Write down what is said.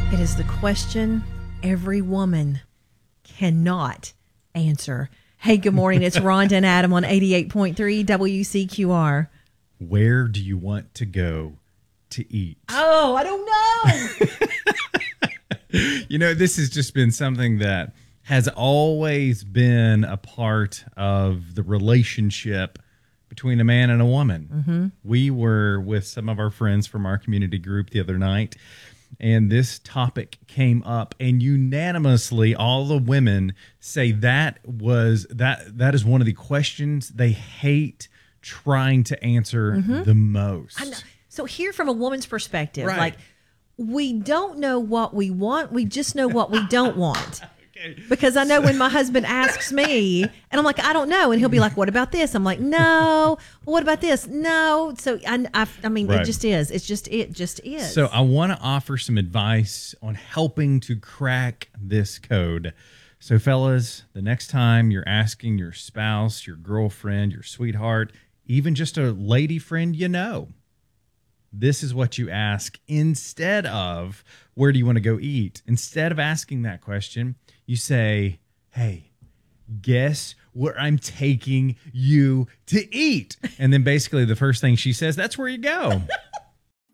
It is the question every woman cannot answer. Hey, good morning. It's Rhonda and Adam on 88.3 WCQR. Where do you want to go to eat? Oh, I don't know. You know, this has just been something that has always been a part of the relationship between a man and a woman. Mm-hmm. We were with some of our friends from our community group the other night, and this topic came up, and unanimously all the women say that is one of the questions they hate trying to answer the most. I know. So here from a woman's perspective, Right. like, we don't know what we want. We just know what we don't want. Okay. Because I know when my husband asks me, and I'm like, I don't know. And he'll be like, what about this? I'm like, no. Well, what about this? No. So, I mean, Right. it just is. It just is. So I want to offer some advice on helping to crack this code. So fellas, the next time you're asking your spouse, your girlfriend, your sweetheart, even just a lady friend you know, this is what you ask instead of, where do you want to go eat? Instead of asking that question, you say, hey, guess where I'm taking you to eat? And then basically the first thing she says, that's where you go.